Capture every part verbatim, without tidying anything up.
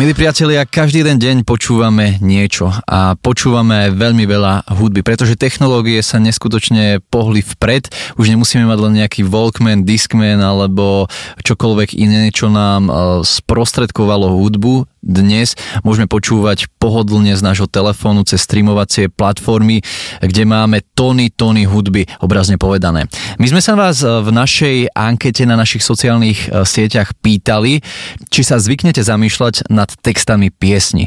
Milí priatelia, každý jeden deň počúvame niečo a počúvame aj veľmi veľa hudby, pretože technológie sa neskutočne pohli vpred. Už nemusíme mať len nejaký Walkman, Discman alebo čokoľvek iné, čo nám sprostredkovalo hudbu. Dnes môžeme počúvať pohodlne z nášho telefónu cez streamovacie platformy, kde máme tony, tony hudby, obrazne povedané. My sme sa vás v našej ankete na našich sociálnych sieťach pýtali, či sa zvyknete zamýšľať nad textami piesni.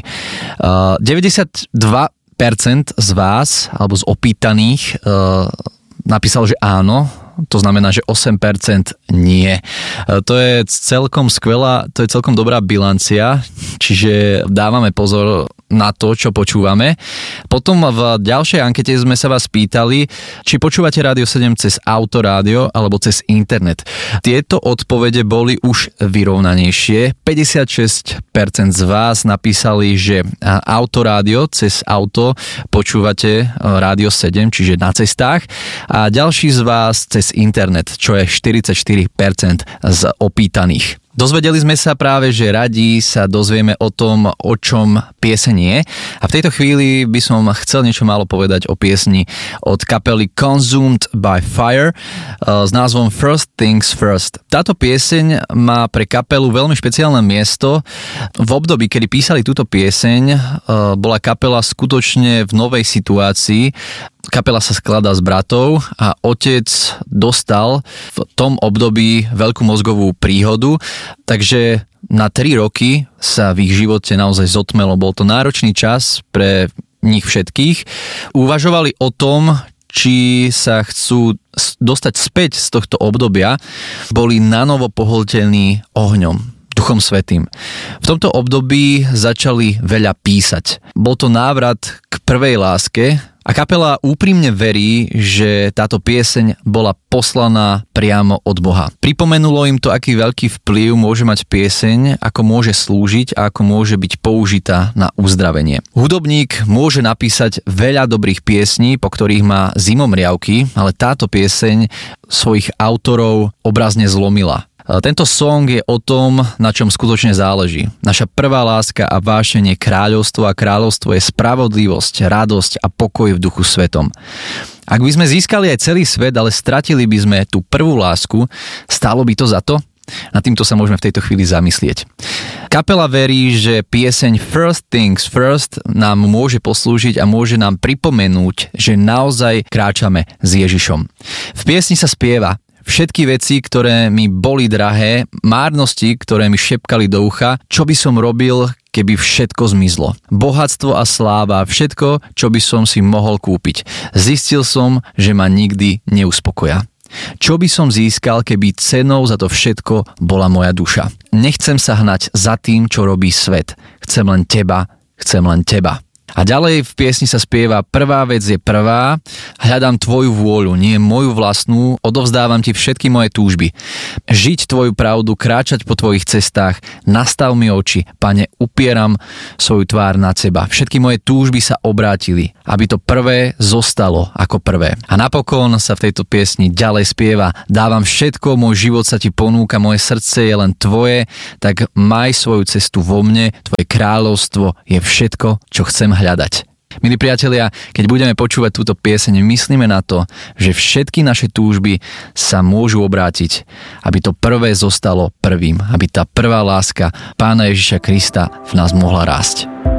deväťdesiatdva percent z vás, alebo z opýtaných, napísalo, že áno. To znamená, že osem percent nie. To je celkom skvelá, to je celkom dobrá bilancia, čiže dávame pozor na to, čo počúvame. Potom v ďalšej ankete sme sa vás pýtali, či počúvate Rádio sedem cez autorádio alebo cez internet. Tieto odpovede boli už vyrovnanejšie. päťdesiatšesť percent z vás napísali, že autorádio cez auto počúvate Rádio sedem, čiže na cestách, a ďalší z vás cez internet, čo je štyridsaťštyri percent z opýtaných. Dozvedeli sme sa práve, že radi sa dozvieme o tom, o čom pieseň je. A v tejto chvíli by som chcel niečo málo povedať o piesni od kapely Consumed by Fire s názvom First Things First. Táto pieseň má pre kapelu veľmi špeciálne miesto. V období, kedy písali túto pieseň, bola kapela skutočne v novej situácii. Kapela sa skladá z bratov a otec dostal v tom období veľkú mozgovú príhodu, takže na tri roky sa v ich živote naozaj zotmelo. Bol to náročný čas pre nich všetkých. Uvažovali o tom, či sa chcú dostať späť z tohto obdobia. Boli nanovo pohltení ohňom, Duchom Svätým. V tomto období začali veľa písať. Bol to návrat k prvej láske a kapela úprimne verí, že táto pieseň bola poslaná priamo od Boha. Pripomenulo im to, aký veľký vplyv môže mať pieseň, ako môže slúžiť a ako môže byť použitá na uzdravenie. Hudobník môže napísať veľa dobrých piesní, po ktorých má zimomriavky, ale táto pieseň svojich autorov obrazne zlomila. Tento song je o tom, na čom skutočne záleží. Naša prvá láska a vášenie kráľovstvo a kráľovstvo je spravodlivosť, radosť a pokoj v Duchu Svetom. Ak by sme získali aj celý svet, ale stratili by sme tú prvú lásku, stálo by to za to? Nad týmto sa môžeme v tejto chvíli zamyslieť. Kapela verí, že pieseň First Things First nám môže poslúžiť a môže nám pripomenúť, že naozaj kráčame s Ježišom. V piesni sa spieva: všetky veci, ktoré mi boli drahé, márnosti, ktoré mi šepkali do ucha, čo by som robil, keby všetko zmizlo. Bohatstvo a sláva, všetko, čo by som si mohol kúpiť. Zistil som, že ma nikdy neuspokoja. Čo by som získal, keby cenou za to všetko bola moja duša? Nechcem sa hnať za tým, čo robí svet. Chcem len teba, chcem len teba. A ďalej v piesni sa spieva: prvá vec je prvá, hľadám tvoju vôľu, nie moju vlastnú, odovzdávam ti všetky moje túžby. Žiť tvoju pravdu, kráčať po tvojich cestách, nastav mi oči, Pane, upieram svoju tvár nad seba. Všetky moje túžby sa obrátili, aby to prvé zostalo ako prvé. A napokon sa v tejto piesni ďalej spieva: dávam všetko, môj život sa ti ponúka, moje srdce je len tvoje, tak maj svoju cestu vo mne, tvoje kráľovstvo je všetko, čo chcem hľadať. Milí priatelia, keď budeme počúvať túto pieseň, myslíme na to, že všetky naše túžby sa môžu obrátiť, aby to prvé zostalo prvým, aby tá prvá láska Pána Ježiša Krista v nás mohla rásť.